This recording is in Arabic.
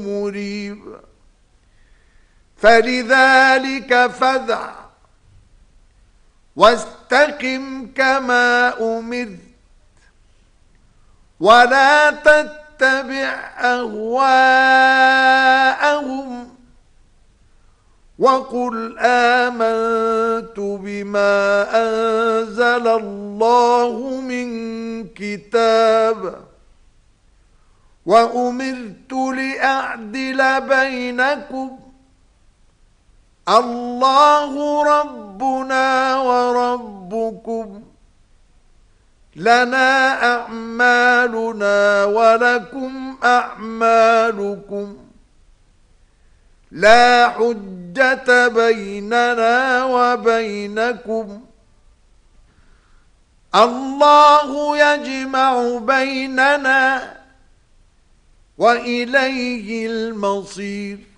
مريب فلذلك فادع واستقم كما أمرت ولا تتبع أهواءهم وقل آمنت بما أنزل الله من كتاب وأمرت لأعدل بينكم الله ربنا وربكم لنا أعمالنا ولكم أعمالكم لا حجة بيننا وبينكم الله يجمع بيننا وإليه المصير